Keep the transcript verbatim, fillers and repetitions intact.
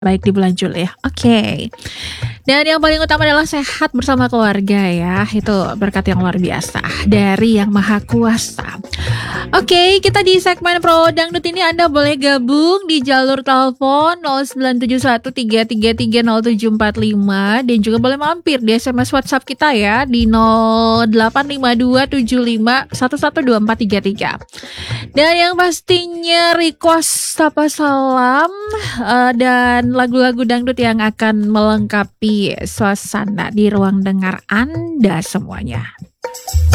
Baik di bulan Juli ya, oke. Dan yang paling utama adalah sehat bersama keluarga ya, itu berkat yang luar biasa dari Yang Maha Kuasa. Oke, kita di segmen Pro Dangdut ini Anda boleh gabung di jalur telepon nol sembilan tujuh satu tiga tiga tiga nol tujuh empat lima dan juga boleh mampir di S M S WhatsApp kita ya di nol delapan lima dua tujuh lima satu satu dua empat tiga tiga. Dan yang pastinya request sapa salam uh, dan lagu-lagu dangdut yang akan melengkapi suasana di ruang dengar Anda semuanya.